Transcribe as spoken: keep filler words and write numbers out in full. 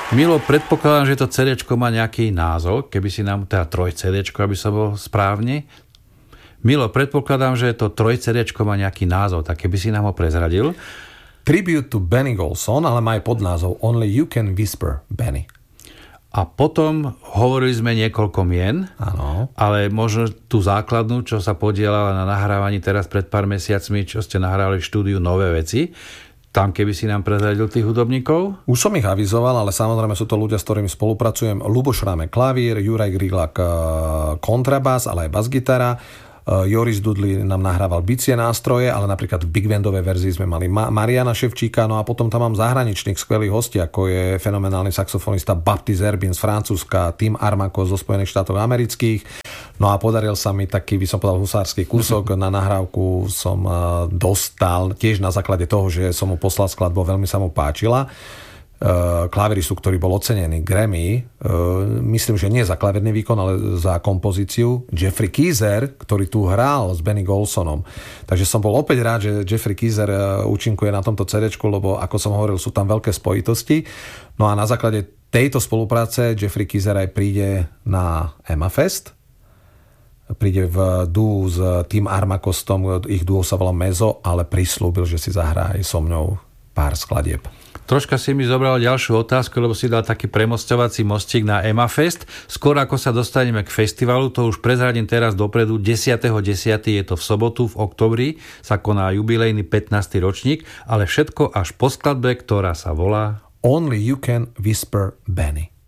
Milo, predpokladám, že to cédéčko má nejaký názov, keby si nám, teda troj cédéčko, aby som bol správne. Milo, predpokladám, že to troj cédéčko má nejaký názov, tak keby si nám ho prezradil. Tribute to Benny Golson, ale má aj podnázov Only You Can Whisper, Benny. A potom hovorili sme niekoľko mien, áno. Ale možno tú základnú, čo sa podielala na nahrávaní teraz pred pár mesiacmi, čo ste nahrali v štúdiu Nové veci, tam keby si nám prezradil tých hudobníkov? Už som ich avizoval, ale samozrejme sú to ľudia, s ktorými spolupracujem. Ľuboš Ráme klavír, Juraj Grilák kontrabás, ale aj basgitara. Joris Dudley nám nahrával bicie nástroje, ale napríklad v big bandovej verzii sme mali Ma- Mariana Ševčíka, no a potom tam mám zahraničných skvelých hostí, ako je fenomenálny saxofonista Baptiste Herbin z Francúzska, Tim Armako zo Spojených štátov amerických. No a podaril sa mi taký, by som povedal, husársky kúsok. Na nahrávku som dostal tiež na základe toho, že som mu poslal skladbu, veľmi sa mu páčila. Klaviristu, ktorý bol ocenený Grammy, myslím, že nie za klavírny výkon, ale za kompozíciu, Jeffrey Keezer, ktorý tu hral s Benny Golsonom. Takže som bol opäť rád, že Jeffrey Keezer účinkuje na tomto cédéčku, lebo ako som hovoril, sú tam veľké spojitosti. No a na základe tejto spolupráce Jeffrey Keezer aj príde na Emma Fest. Príde v duo s Tim Armakostom, ich duo sa volá Mezo, ale prislúbil, že si zahrá aj so mňou pár skladieb. Troška si mi zobral ďalšiu otázku, lebo si dal taký premostovací mostík na Emma Fest. Skôr ako sa dostaneme k festivalu, to už prezradím teraz dopredu, desiateho desiateho je to v sobotu, v októbri sa koná jubilejný pätnásty ročník, ale všetko až po skladbe, ktorá sa volá Only You Can Whisper, Benny.